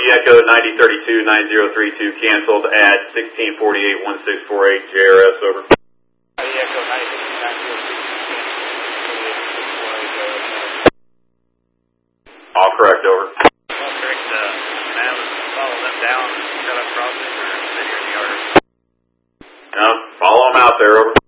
Echo 9032-9032 canceled at 1648-1648 JRS, over. Echo 9032-9032 All correct, over. All correct, man, let's follow them down, shut up crossing, or city or the yard. No, follow them out there, over.